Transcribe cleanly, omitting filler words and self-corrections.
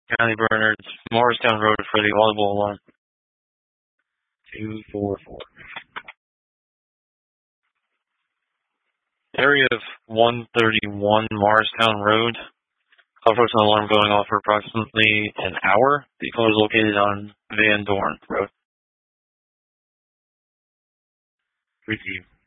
County Bernards, Morristown Road for the audible alarm. 244. Area of 131 Morristown Road. Call for an alarm going off for approximately an hour. The caller is located on Van Dorn Road. Receive.